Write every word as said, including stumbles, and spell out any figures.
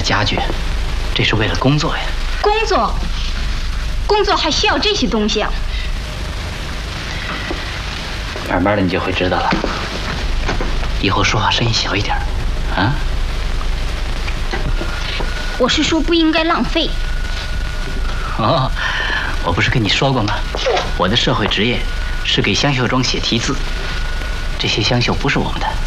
家具，这是为了工作呀。 工作，工作还需要这些东西啊？ 慢慢的你就会知道了。以后说话声音小一点，啊？ 我是说不应该浪费。 哦，我不是跟你说过吗？我的社会职业是给香秀庄写题字，这些香绣不是我们的。